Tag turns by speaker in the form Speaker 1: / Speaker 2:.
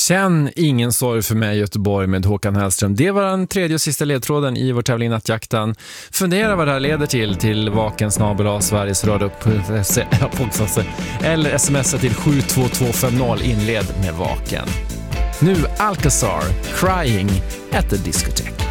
Speaker 1: Känn ingen sorg för mig Göteborg med Håkan Hellström. Det var den tredje och sista ledtråden i vår tävling Nattjakten. Fundera vad det här leder till vaken Sveriges radio.se eller smsa till 72250 inled med vaken. Nu Alcazar, Crying at the Discotheque.